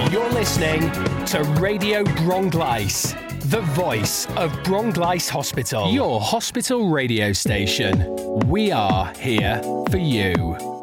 You're listening to Radio Bronglais, the voice of Bronglais Hospital, your hospital radio station. We are here for you.